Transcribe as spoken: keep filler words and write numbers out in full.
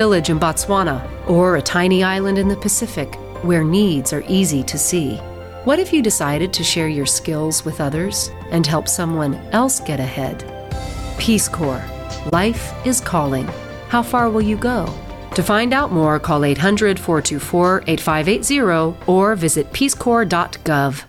village in Botswana, or a tiny island in the Pacific where needs are easy to see? What if you decided to share your skills with others and help someone else get ahead? Peace Corps. Life is calling. How far will you go? To find out more, call eight hundred, four two four, eight five eight zero or visit peace corps dot gov.